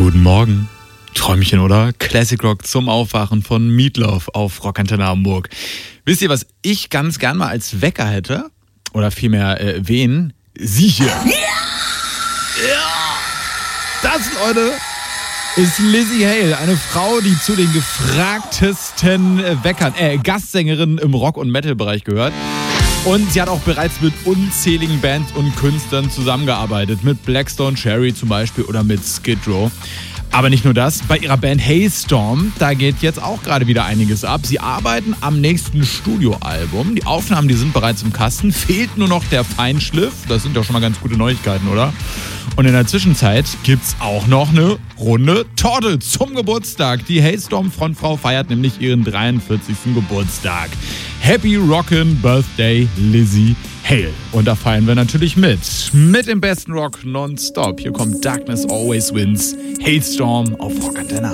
Guten Morgen. Träumchen, oder? Classic Rock zum Aufwachen von Meatloaf auf Rockantenne Hamburg. Wisst ihr, was ich ganz gern mal als Wecker hätte? Oder vielmehr wen? Sie hier. Ja! Das, Leute, ist Lzzy Hale, eine Frau, die zu den gefragtesten Gastsängerinnen im Rock- und Metal-Bereich gehört. Und sie hat auch bereits mit unzähligen Bands und Künstlern zusammengearbeitet. Mit Black Stone Cherry zum Beispiel oder mit Skid Row. Aber nicht nur das, bei ihrer Band Hailstorm, da geht jetzt auch gerade wieder einiges ab. Sie arbeiten am nächsten Studioalbum. Die Aufnahmen, die sind bereits im Kasten. Fehlt nur noch der Feinschliff. Das sind doch schon mal ganz gute Neuigkeiten, oder? Und in der Zwischenzeit gibt's auch noch eine Runde Torte zum Geburtstag. Die Hailstorm-Frontfrau feiert nämlich ihren 43. Geburtstag. Happy Rockin' Birthday, Lzzy Hale. Und da feiern wir natürlich mit dem besten Rock nonstop. Hier kommt Darkness Always Wins, Hailstorm auf Rockantenne.